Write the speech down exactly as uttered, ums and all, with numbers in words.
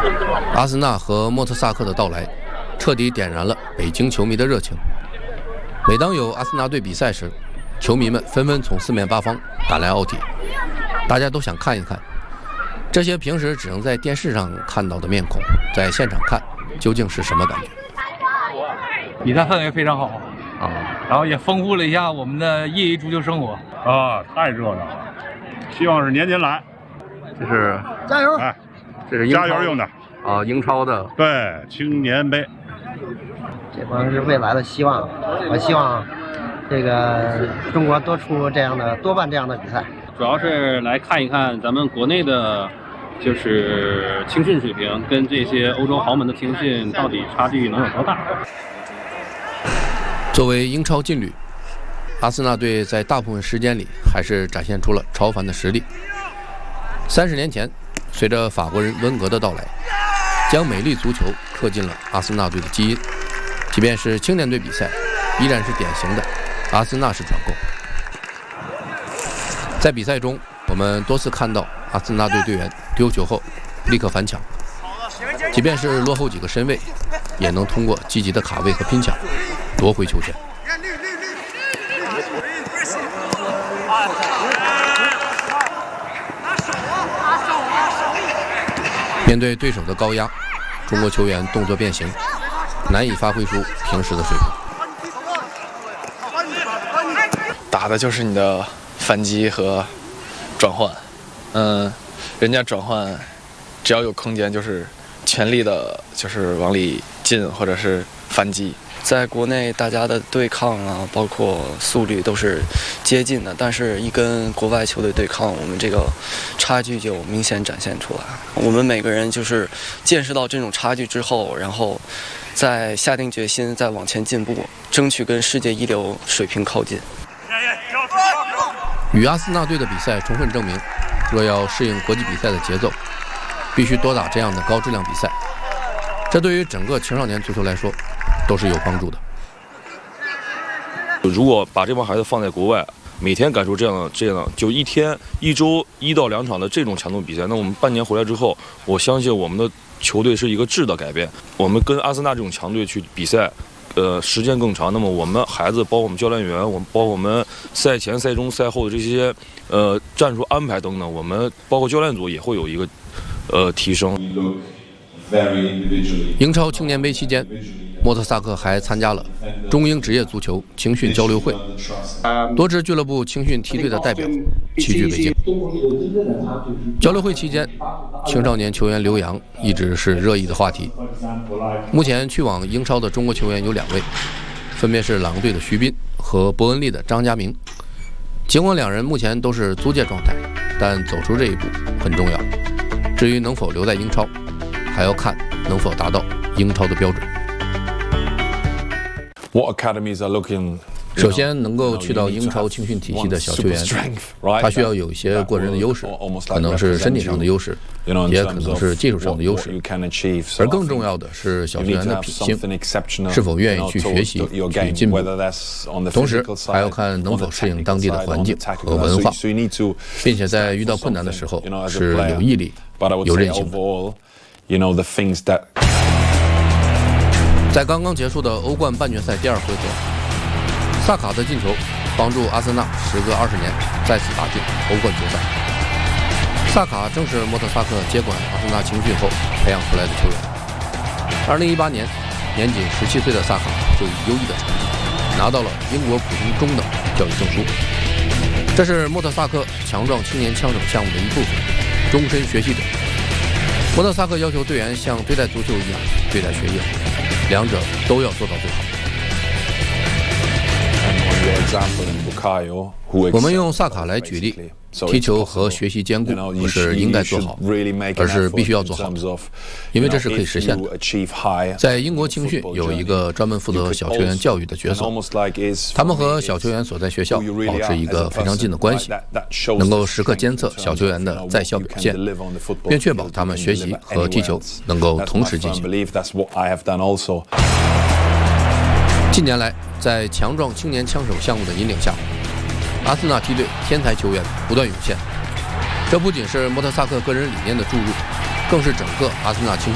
阿森纳和莫特萨克的到来，彻底点燃了北京球迷的热情。每当有阿森纳队比赛时，球迷们纷纷从四面八方赶来奥体，大家都想看一看这些平时只能在电视上看到的面孔，在现场看究竟是什么感觉。 比赛氛围非常好啊， 然后也丰富了一下我们的业余足球生活啊，太热闹了！希望是年年来。 这是加油！哎， 这是加油用的啊，英超的对青年杯。 这帮是未来的希望，我希望这个中国多出这样的多办这样的比赛。 主要是来看一看咱们国内的，就是青训水平跟这些欧洲豪门的青训到底差距能有多大。 作为英超劲旅，阿森纳队在大部分时间里还是展现出了超凡的实力。三十年前，随着法国人温格的到来，将美丽足球刻进了阿森纳队的基因。即便是青年队比赛，依然是典型的阿森纳式转攻。在比赛中，我们多次看到阿森纳队队员丢球后立刻反抢，即便是落后几个身位，也能通过积极的卡位和拼抢夺回球权。面对对手的高压，中国球员动作变形，难以发挥出平时的水平。 打的就是你的反击和转换，嗯，人家转换只要有空间就是全力的，就是往里进或者是反击。在国内大家的对抗啊，包括速率都是接近的，但是一跟国外球队对抗，我们这个差距就明显展现出来。我们每个人就是见识到这种差距之后，然后再下定决心，再往前进步，争取跟世界一流水平靠近。 与阿森纳队的比赛充分证明，若要适应国际比赛的节奏，必须多打这样的高质量比赛。这对于整个青少年足球来说都是有帮助的。 如果把这帮孩子放在国外，每天感受这样的这样的，就一天一周一到两场的这种强度比赛，那我们半年回来之后，我相信我们的球队是一个质的改变。我们跟阿森纳这种强队去比赛，呃，时间更长。那么我们孩子，包括我们教练员，我们包括我们赛前、赛中、赛后的这些呃战术安排等等，我们包括教练组也会有一个呃提升。 英超青年杯期间，莫特萨克还参加了中英职业足球青训交流会，多支俱乐部青训梯队的代表齐聚北京。交流会期间，青少年球员留洋一直是热议的话题。目前去往英超的中国球员有两位，分别是狼队的徐斌和伯恩利的张家明。尽管两人目前都是租借状态，但走出这一步很重要。至于能否留在英超，还要看能否达到英超的标准。首先，能够去到英超青训体系的小球员，他需要有一些过人的优势，可能是身体上的优势，也可能是技术上的优势。而更重要的是小球员的品性，是否愿意去学习、去进步。同时，还要看能否适应当地的环境和文化，并且在遇到困难的时候是有毅力、有韧性的。在刚刚结束的欧冠半决赛第二回合，萨卡的进球帮助阿森纳时隔二十年再次打进欧冠决赛。萨卡正是莫特萨克接管阿森纳青训后培养出来的球员。二零一八年，年仅十七岁的萨卡就以优异的成绩拿到了英国普通中等教育证书。这是莫特萨克强壮青年枪手项目的一部分，终身学习者。莫特萨克要求队员像对待足球一样对待学业，两者都要做到最好。我们用萨卡来举例，踢球和学习兼顾不是应该做好，而是必须要做好的，因为这是可以实现的。在英国青训有一个专门负责小球员教育的角色，他们和小球员所在学校保持一个非常近的关系，能够时刻监测小球员的在校表现，并确保他们学习和踢球能够同时进行。近年来，在强壮青年枪手项目的引领下，阿森纳梯队天才球员不断涌现。这不仅是莫特萨克个人理念的注入，更是整个阿森纳青